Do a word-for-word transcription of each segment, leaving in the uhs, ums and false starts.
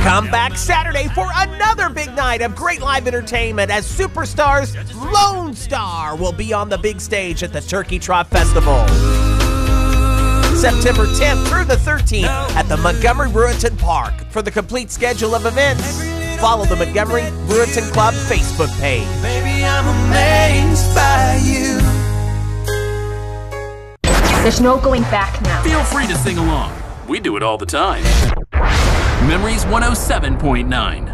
Come back Saturday for another big night of great live entertainment as superstars Lone Star will be on the big stage at the Turkey Trot Festival. September tenth through the thirteenth at the Montgomery Brewerton Park. For the complete schedule of events, follow the Montgomery Brewerton Club Facebook page. Baby, I'm amazed by you. There's no going back now. Feel free to sing along. We do it all the time. Memories one oh seven point nine.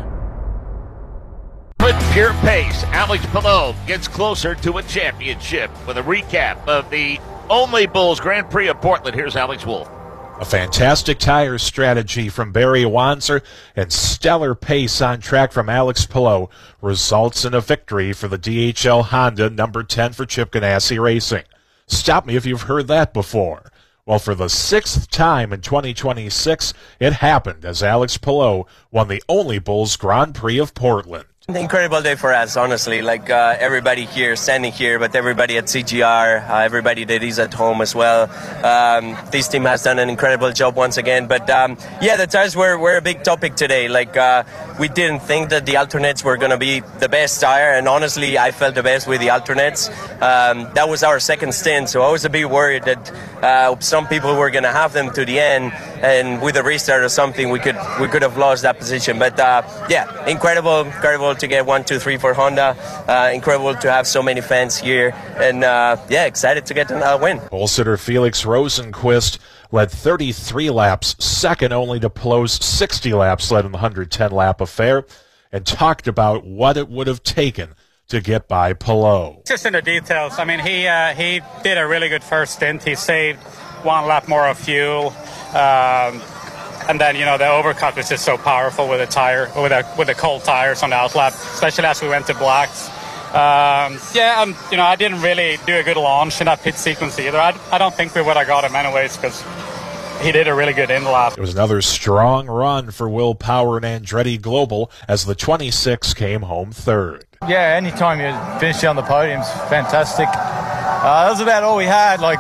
With pure pace, Alex Palou gets closer to a championship with a recap of the Only Bulls Grand Prix of Portland. Here's Alex Wolf. A fantastic tire strategy from Barry Wanzer and stellar pace on track from Alex Palou results in a victory for the D H L Honda number ten for Chip Ganassi Racing. Stop me if you've heard that before. Well, for the sixth time in twenty twenty-six, it happened as Alex Palou won the Only Bulls Grand Prix of Portland. An incredible day for us, honestly. Like uh, everybody here, standing here, but everybody at C G R, uh, everybody that is at home as well. Um, this team has done an incredible job once again. But um, yeah, the tires were, were a big topic today. Like uh, we didn't think that the alternates were going to be the best tire, and honestly, I felt the best with the alternates. Um, that was our second stint, so I was a bit worried that uh, some people were going to have them to the end, and with a restart or something, we could we could have lost that position. But uh, yeah, incredible, incredible to get one, two, three for Honda. Uh, incredible to have so many fans here, and uh, yeah, excited to get a win. Pole sitter Felix Rosenquist led thirty-three laps, second only to Palou's sixty laps led in the one hundred ten lap affair, and talked about what it would have taken to get by Palou. Just in the details. I mean, he uh, he did a really good first stint. He saved one lap more of fuel. Um, And then, you know, the overcut was just so powerful with the tire, with the, with the cold tires on the outlap, especially as we went to blacks. Um, yeah, um, you know, I didn't really do a good launch in that pit sequence either. I, I don't think we would have got him anyways because he did a really good in lap. It was another strong run for Will Power and Andretti Global as the twenty-six came home third. Yeah, anytime you finish on the podium's fantastic. Uh, that was about all we had. Like.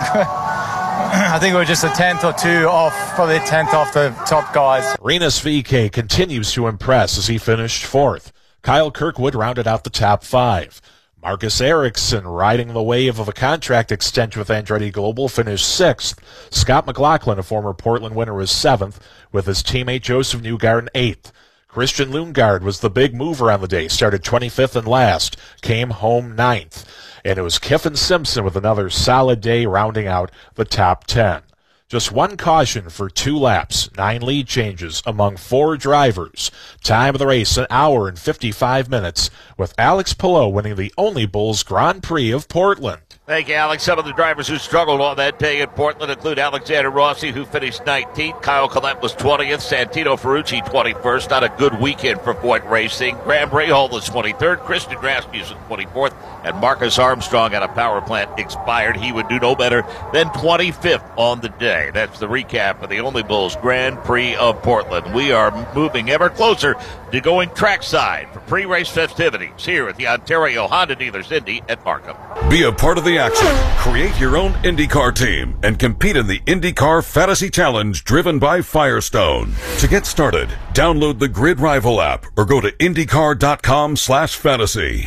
I think we were just a tenth or two off, probably a tenth off the top guys. Rinus V K continues to impress as he finished fourth. Kyle Kirkwood rounded out the top five. Marcus Ericsson, riding the wave of a contract extension with Andretti Global, finished sixth. Scott McLaughlin, a former Portland winner, was seventh, with his teammate Joseph Newgarden eighth. Christian Lundgaard was the big mover on the day, started twenty-fifth and last, came home ninth. And it was Kiffin Simpson with another solid day rounding out the top ten. Just one caution for two laps, nine lead changes among four drivers. Time of the race, an hour and fifty-five minutes, with Alex Palou winning the Only Bulls Grand Prix of Portland. Thank you, Alex. Some of the drivers who struggled on that day in Portland include Alexander Rossi, who finished nineteenth. Kyle Collette was twentieth. Santino Ferrucci, twenty-first. Not a good weekend for Voigt Racing. Graham Rahal was twenty-third. Christian Rasmussen, twenty-fourth. And Marcus Armstrong at a power plant expired. He would do no better than twenty-fifth on the day. That's the recap of the Only Bulls Grand Prix of Portland. We are moving ever closer to going trackside for pre-race festivities here at the Ontario Honda Dealers Indy at Markham. Be a part of the action. Create your own IndyCar team and compete in the IndyCar Fantasy Challenge driven by Firestone. To get started, download the Grid Rival app or go to IndyCar.com slash fantasy.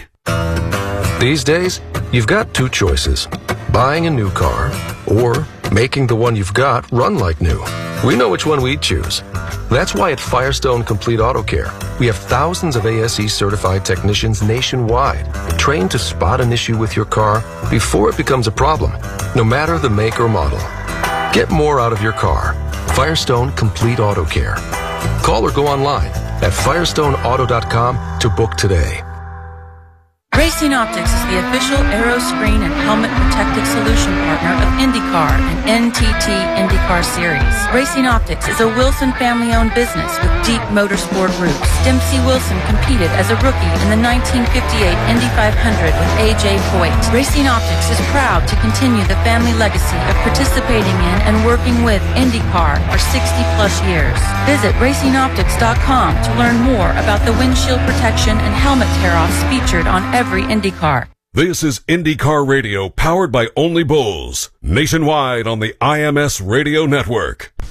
These days, you've got two choices. Buying a new car or making the one you've got run like new. We know which one we'd choose. That's why at Firestone Complete Auto Care, we have thousands of A S E certified technicians nationwide trained to spot an issue with your car before it becomes a problem, no matter the make or model. Get more out of your car. Firestone Complete Auto Care. Call or go online at firestone auto dot com to book today. Racing Optics is the official aero screen and helmet protective solution partner of IndyCar and N T T IndyCar Series. Racing Optics is a Wilson family-owned business with deep motorsport roots. Dempsey Wilson competed as a rookie in the nineteen fifty-eight Indy five hundred with A J Foyt. Racing Optics is proud to continue the family legacy of participating in and working with IndyCar for sixty plus years. Visit racing optics dot com to learn more about the windshield protection and helmet tear-offs featured on every Every IndyCar. This is IndyCar Radio, powered by Only Bulls, nationwide on the I M S Radio Network.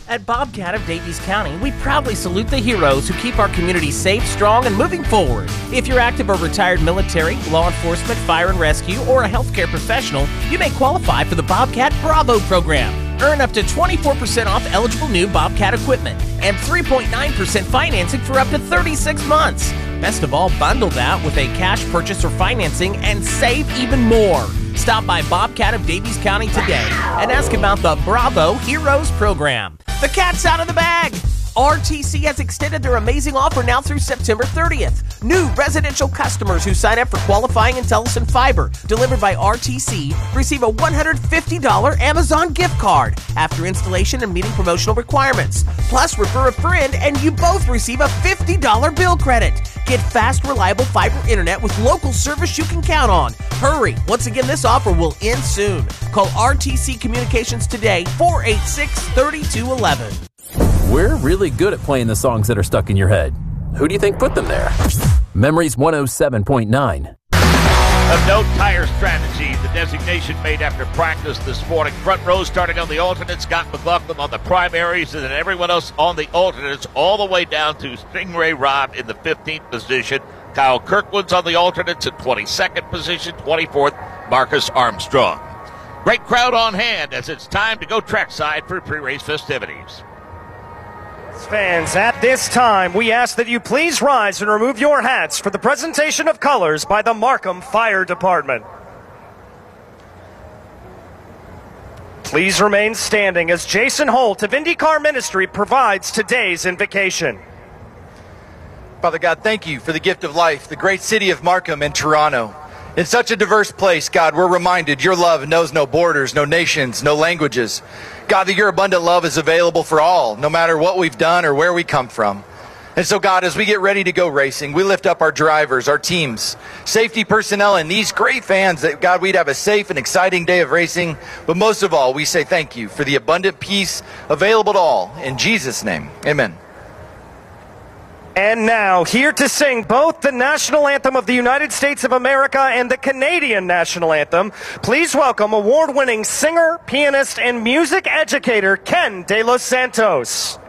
At Bobcat of Davies County, we proudly salute the heroes who keep our community safe, strong, and moving forward. If you're active or retired military, law enforcement, fire and rescue, or a healthcare professional, you may qualify for the Bobcat Bravo program. Earn up to twenty-four percent off eligible new Bobcat equipment and three point nine percent financing for up to thirty-six months. Best of all, bundle that with a cash purchase or financing and save even more. Stop by Bobcat of Davies County today and ask about the Bravo Heroes program. The cat's out of the bag! R T C has extended their amazing offer now through September thirtieth. New residential customers who sign up for qualifying Intellicent Fiber delivered by R T C receive a one hundred fifty dollars Amazon gift card after installation and meeting promotional requirements. Plus, refer a friend and you both receive a fifty dollars bill credit. Get fast, reliable fiber internet with local service you can count on. Hurry! Once again, this offer will end soon. Call R T C Communications today, four eight six, three two one one. We're really good at playing the songs that are stuck in your head. Who do you think put them there? Memories one oh seven point nine. Of note, tire strategy, the designation made after practice this morning. Front row starting on the alternates, Scott McLaughlin on the primaries, and then everyone else on the alternates, all the way down to Stingray Robb in the fifteenth position. Kyle Kirkwood's on the alternates in twenty-second position, twenty-fourth, Marcus Armstrong. Great crowd on hand as it's time to go trackside for pre-race festivities. Fans, at this time, we ask that you please rise and remove your hats for the presentation of colors by the Markham Fire Department. Please remain standing as Jason Holt of IndyCar Ministry provides today's invocation. Father God, thank you for the gift of life, the great city of Markham and Toronto. In such a diverse place, God, we're reminded your love knows no borders, no nations, no languages. God, that your abundant love is available for all, no matter what we've done or where we come from. And so, God, as we get ready to go racing, we lift up our drivers, our teams, safety personnel, and these great fans that, God, we'd have a safe and exciting day of racing. But most of all, we say thank you for the abundant peace available to all. In Jesus' name, amen. And now, here to sing both the national anthem of the United States of America and the Canadian national anthem, please welcome award-winning singer, pianist, and music educator Ken De Los Santos.